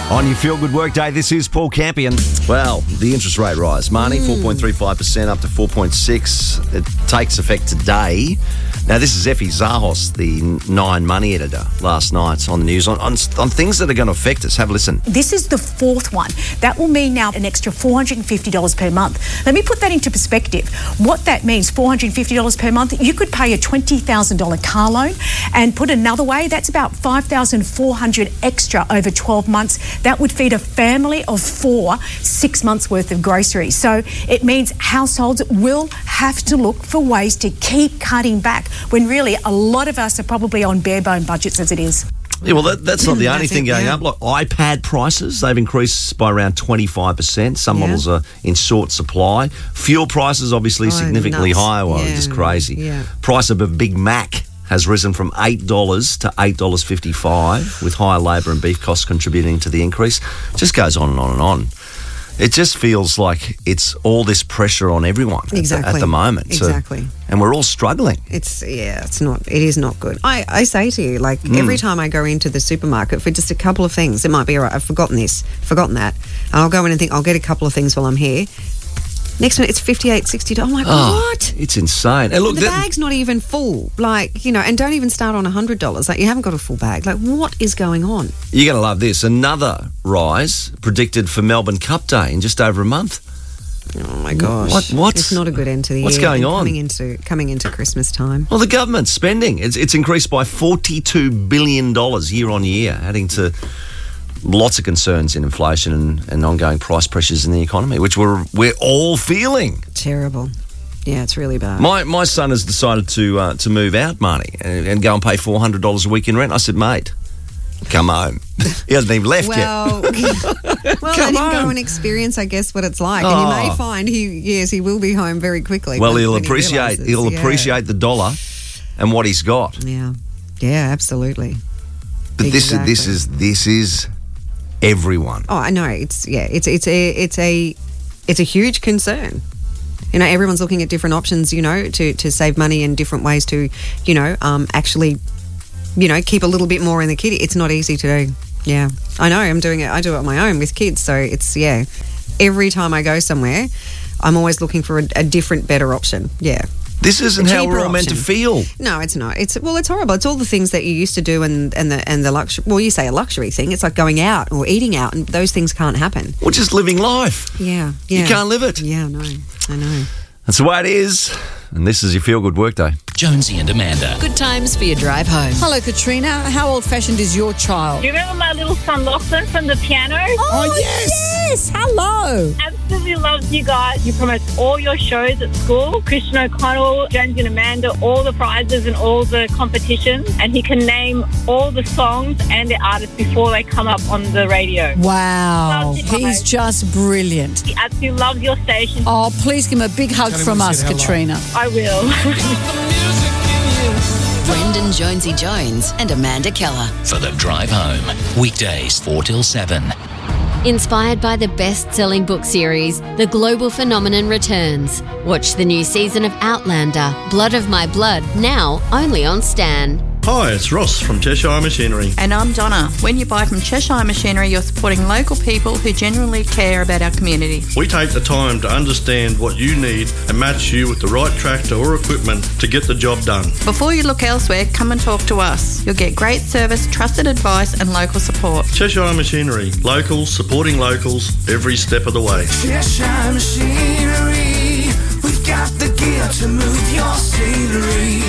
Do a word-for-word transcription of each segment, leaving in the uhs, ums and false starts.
On your Feel Good Work Day, this is Paul Campion. Well, the interest rate rise. Marnie, mm. four point three five percent up to four point six. It takes effect today. Now, this is Effie Zahos, the Nine Money editor, last night on the news on, on, on things that are going to affect us. Have a listen. This is the fourth one. That will mean now an extra four hundred fifty dollars per month. Let me put that into perspective. What that means, four hundred fifty dollars per month, you could pay a twenty thousand dollars car loan, and put another way, that's about five thousand four hundred dollars extra over twelve months. That would feed a family of four six months worth of groceries. So it means households will have to look for ways to keep cutting back when really a lot of us are probably on bare bone budgets as it is. Yeah, well, that, that's not the only thing it, going yeah. up. Look, iPad prices, they've increased by around twenty-five percent. Some yeah. models are in short supply. Fuel prices, obviously, oh, significantly nuts. higher. Well, yeah. it's just crazy. Yeah. Price of a Big Mac has risen from eight dollars to eight dollars fifty-five, with higher labour and beef costs contributing to the increase. It just goes on and on and on. It just feels like it's all this pressure on everyone exactly. at, the, at the moment. Exactly. So, and we're all struggling. It's, yeah, it's not, it is not good. I, I say to you, like, mm. every time I go into the supermarket for just a couple of things, it might be, all right, I've forgotten this, forgotten that, and I'll go in and think, I'll get a couple of things while I'm here. Next minute, it's fifty-eight dollars, sixty dollars. I'm like, oh, what? It's insane. And look, the that, bag's not even full. Like, you know, and don't even start on one hundred dollars. Like, you haven't got a full bag. Like, what is going on? You're going to love this. Another rise predicted for Melbourne Cup Day in just over a month. Oh, my gosh. What? What? It's not a good end to the What's year. What's going on? Coming into, coming into Christmas time. Well, the government's spending. It's, it's increased by forty-two billion dollars year on year, adding to lots of concerns in inflation and, and ongoing price pressures in the economy, which we're we're all feeling. Terrible. Yeah, it's really bad. My my son has decided to uh, to move out, Marnie, and, and go and pay four hundred dollars a week in rent. I said, mate, come home. He hasn't even left well, yet. well, Come let him home. go and experience, I guess, what it's like. Oh. And you may find he, yes, he will be home very quickly. Well, when, he'll when appreciate he he'll yeah. appreciate the dollar and what he's got. Yeah, yeah, absolutely. But exactly. this is this is this is. Everyone. Oh, I know. It's yeah. It's it's a it's a it's a huge concern. You know, everyone's looking at different options. You know, to, to save money in different ways to, you know, um, actually, you know, keep a little bit more in the kitty. It's not easy to do. Yeah, I know. I'm doing it. I do it on my own with kids. So it's yeah. Every time I go somewhere, I'm always looking for a, a different, better option. Yeah. This isn't how we're all meant to feel. No, it's not. It's well, it's horrible. It's all the things that you used to do, and and the and the luxury. Well, you say a luxury thing. It's like going out or eating out, and those things can't happen. Or just living life. Yeah, yeah. You can't live it. Yeah, no, I know. That's the way it is. And this is your Feel Good Workday. Jonesy and Amanda. Good times for your drive home. Hello, Katrina. How old-fashioned is your child? Do you remember my little son Lachlan from the piano? Oh, oh yes. yes. Hello. Absolutely loves you guys. He promotes all your shows at school. Christian O'Connell, Jonesy and Amanda, all the prizes and all the competitions. And he can name all the songs and the artists before they come up on the radio. Wow. He's just brilliant. He absolutely loves your station. Oh, please give him a big hug from us, Katrina. I will. Brendan Jonesy Jones and Amanda Keller. For the drive home. Weekdays four till seven. Inspired by the best-selling book series, The Global Phenomenon returns. Watch the new season of Outlander, Blood of My Blood, now only on Stan. Hi, it's Ross from Cheshire Machinery. And I'm Donna. When you buy from Cheshire Machinery, you're supporting local people who genuinely care about our community. We take the time to understand what you need and match you with the right tractor or equipment to get the job done. Before you look elsewhere, come and talk to us. You'll get great service, trusted advice and local support. Cheshire Machinery. Locals supporting locals every step of the way. Cheshire Machinery. We've got the gear to move your scenery.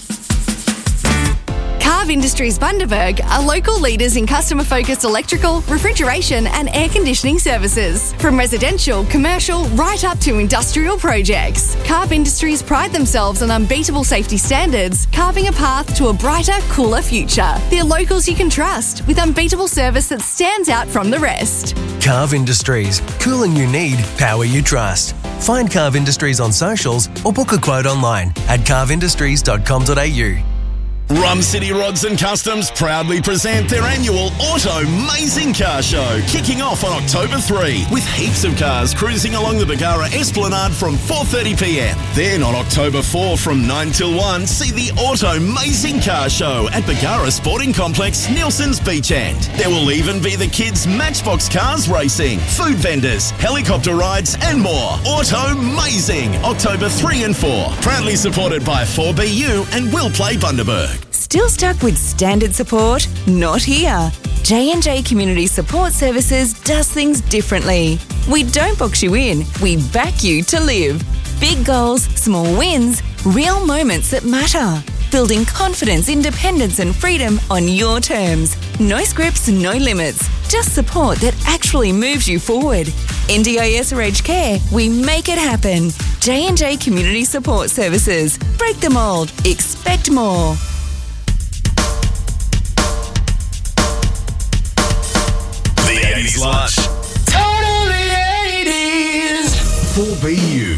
Carve Industries Bundaberg are local leaders in customer-focused electrical, refrigeration and air conditioning services. From residential, commercial, right up to industrial projects. Carve Industries pride themselves on unbeatable safety standards, carving a path to a brighter, cooler future. They're locals you can trust, with unbeatable service that stands out from the rest. Carve Industries. Cooling you need, power you trust. Find Carve Industries on socials or book a quote online at carve industries dot com dot a u. Rum City Rods and Customs proudly present their annual Auto Mazing Car Show, kicking off on October third, with heaps of cars cruising along the Bargara Esplanade from four thirty p m. Then on October fourth from nine till one, see the Auto Mazing Car Show at Bargara Sporting Complex, Nielsen's Beach End. There will even be the kids' Matchbox cars racing, food vendors, helicopter rides and more. Auto Mazing, October third and fourth. Proudly supported by four B U and Will Play Bundaberg. Still stuck with standard support? Not here. J and J Community Support Services does things differently. We don't box you in, we back you to live. Big goals, small wins, real moments that matter. Building confidence, independence and freedom on your terms. No scripts, no limits. Just support that actually moves you forward. N D I S or aged care, we make it happen. J and J Community Support Services. Break the mould. Expect more. The eighties Lunch. Totally eighties. four B U.